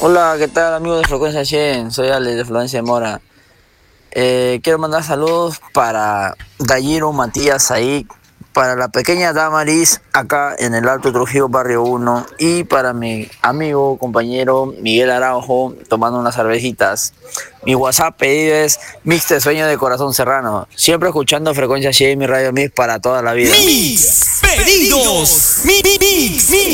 Hola, ¿qué tal amigos de Frecuencia 100? Soy Ale de Florencia de Mora. Quiero mandar saludos para Dayiro Matías ahí, para la pequeña Damaris acá en el Alto Trujillo Barrio 1 y para mi amigo, compañero Miguel Araujo tomando unas cervecitas. Mi WhatsApp pedido es Mix de Sueño de Corazón Serrano. Siempre escuchando Frecuencia 100 y mi radio Mix para toda la vida. Mix pedidos. Mix.